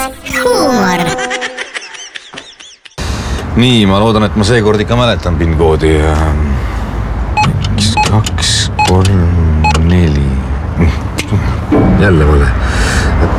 huumor. Nii, ma loodan, et ma seekord ikka mäletan PIN-koodi. 2, 3, 4. Jälle vale.